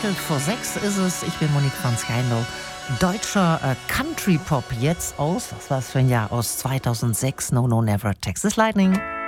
5:15 ist es. Ich bin Monique van Schijndel. Deutscher Country-Pop jetzt aus, was war's für ein Jahr? Aus 2006, No No Never, Texas Lightning.